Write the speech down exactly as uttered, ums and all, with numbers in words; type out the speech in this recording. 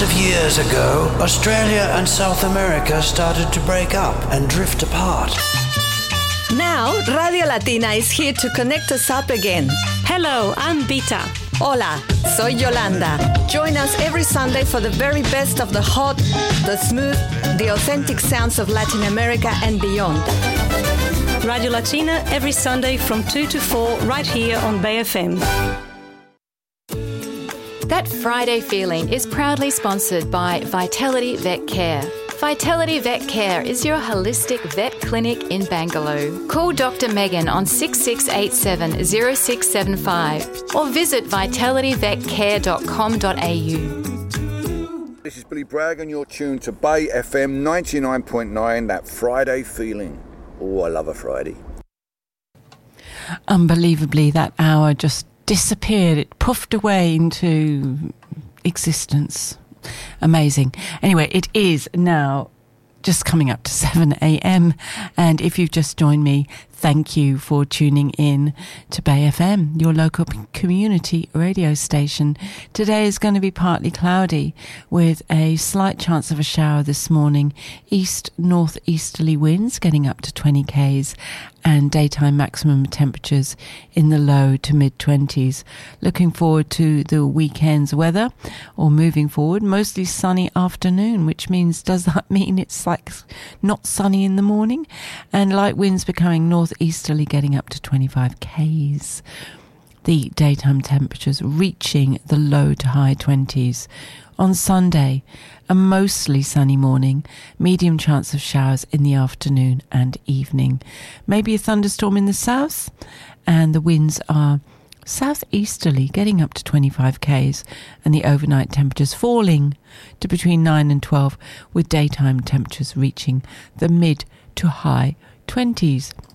Thousands of years ago, Australia and South America started to break up and drift apart. Now, Radio Latina is here to connect us up again. Hello, I'm Bita. Hola, soy Yolanda. Join us every Sunday for the very best of the hot, the smooth, the authentic sounds of Latin America and beyond. Radio Latina every Sunday from two to four right here on Bay F M. That Friday feeling is proudly sponsored by Vitality Vet Care. Vitality Vet Care is your holistic vet clinic in Bangalore. Call Doctor Megan on six six eight seven zero six seven five or visit vitality vet care dot com dot a u. This is Billy Bragg and you're tuned to Bay F M ninety-nine point nine, that Friday feeling. Oh, I love a Friday. Unbelievably, that hour just disappeared. It puffed away into existence. Amazing. Anyway, it is now just coming up to seven a.m. and if you've just joined me, thank you for tuning in to Bay F M, your local community radio station. Today is going to be partly cloudy with a slight chance of a shower this morning. East northeasterly winds getting up to twenty kays and daytime maximum temperatures in the low to mid twenties. Looking forward to the weekend's weather, or moving forward, mostly sunny afternoon, which means, does that mean it's like not sunny in the morning? And light winds becoming northeasterly getting up to twenty-five kays. The daytime temperatures reaching the low to high twenties. On Sunday, a mostly sunny morning, medium chance of showers in the afternoon and evening. Maybe a thunderstorm in the south, and the winds are southeasterly, getting up to twenty-five kays, and the overnight temperatures falling to between nine and twelve, with daytime temperatures reaching the mid to high twenties.